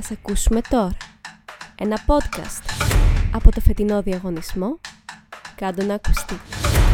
Ας ακούσουμε τώρα ένα podcast από το φετινό διαγωνισμό «Κάντο να ακουστεί».